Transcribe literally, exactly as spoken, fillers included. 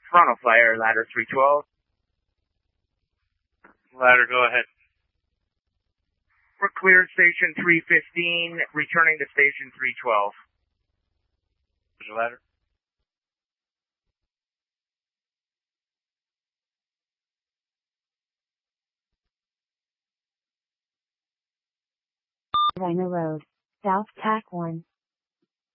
Frontal flyer, ladder three twelve. Ladder, go ahead. We're cleared station three fifteen, returning to station three twelve. Roger, ladder. Rhino Road, South Tack one.